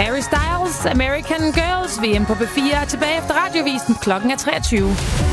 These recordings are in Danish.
Harry Styles, American Girls, VM på B4 er tilbage efter radiovisen. Klokken er 23.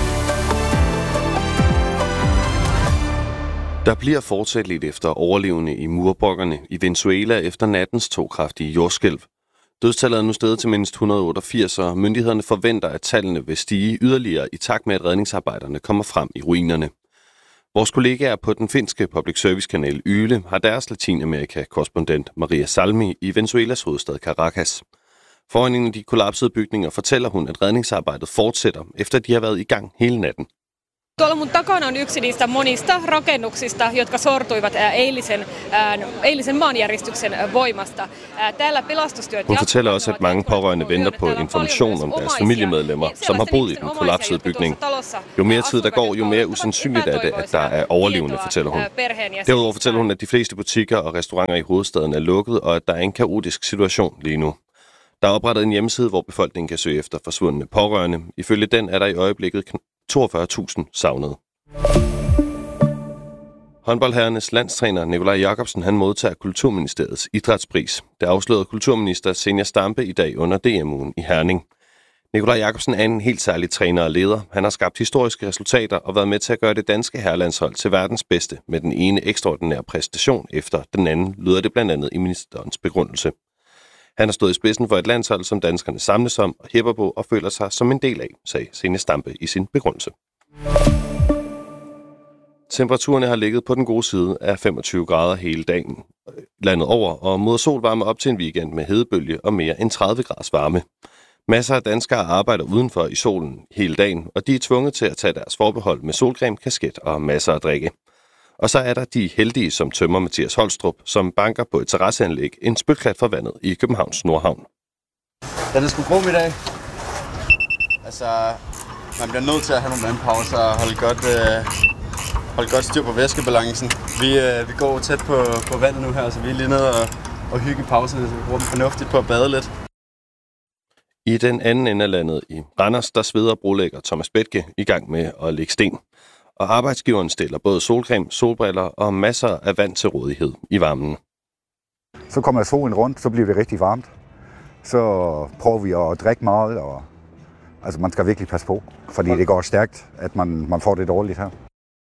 Der bliver fortsat lidt efter overlevende i murbrokkerne i Venezuela efter nattens 2 kraftige jordskælv. Dødstallet er nu steget til mindst 188, og myndighederne forventer, at tallene vil stige yderligere i takt med, at redningsarbejderne kommer frem i ruinerne. Vores kollegaer på den finske public service-kanal Yle har deres Latinamerika-korrespondent Maria Salmi i Venezuelas hovedstad Caracas. Foran en af de kollapsede bygninger fortæller hun, at redningsarbejdet fortsætter, efter de har været i gang hele natten. Tuolla mun takana on yksi niistä monista rakennuksista, jotka sortuivat eilisen maanjäristyksen voimasta. Täällä pelastustyöt. Hun fortæller også, at mange pårørende venter på information om deres familiemedlemmer, som har boet i den kollapsede bygning. Jo mere tid der går, jo mere usandsynligt er det, at der er overlevende, fortæller hun. Derudover fortæller hun, at de fleste butikker og restauranter i hovedstaden er lukket, og at der er en kaotisk situation lige nu. Der er oprettet en hjemmeside, hvor befolkningen kan søge efter forsvundne pårørende. Ifølge den er der i øjeblikket 42.000 savnede. Håndboldherrenes landstræner Nikolaj Jakobsen han modtager Kulturministeriets idrætspris. Det afslørede kulturminister Zenia Stampe i dag under DM-ugen i Herning. Nikolaj Jakobsen er en helt særlig træner og leder. Han har skabt historiske resultater og været med til at gøre det danske herrelandshold til verdens bedste med den ene ekstraordinære præstation efter den anden, lyder det blandt andet i ministerens begrundelse. Han har stået i spidsen for et landshold, som danskerne samles om og hæpper på og føler sig som en del af, sagde Zenia Stampe i sin begrundelse. Temperaturerne har ligget på den gode side af 25 grader hele dagen landet over, og mod sol varme op til en weekend med hedebølge og mere end 30 graders varme. Masser af danskere arbejder udenfor i solen hele dagen, og de er tvunget til at tage deres forbehold med solcreme, kasket og masser af drikke. Og så er der de heldige, som tømmer Mathias Holstrup, som banker på et terrasseanlæg en spytklat for vandet i Københavns Nordhavn. Den er sgu grum i dag. Altså, man bliver nødt til at have nogle vandpauser og holde godt styr på væskebalancen. Vi går tæt på vandet nu her, så vi er lige nede og hygge pauserne, så vi bruger dem fornuftigt på at bade lidt. I den anden ende af landet i Randers, der sveder brolægger Thomas Bethke i gang med at lægge sten. Og arbejdsgiveren stiller både solcreme, solbriller og masser af vand til rådighed i varmen. Så kommer solen rundt, så bliver det rigtig varmt. Så prøver vi at drikke meget, og altså man skal virkelig passe på, fordi det går stærkt, at man får det dårligt her.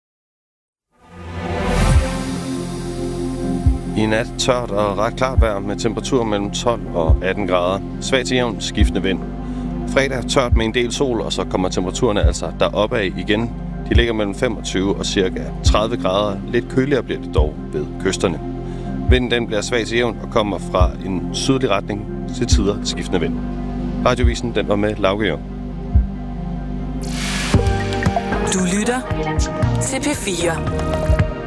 I nat tørt og ret klart vejr med temperaturer mellem 12 og 18 grader. Svag til jævn skiftende vind. Fredag tørt med en del sol, og så kommer temperaturerne altså deroppe af igen. De ligger mellem 25 og cirka 30 grader. Lidt køligere bliver det dog ved kysterne. Vinden den bliver svag til jævn og kommer fra en sydlig retning til tider skiftende vind. Radiovisen den var med Lauke Jørgen. Du lytter til P4.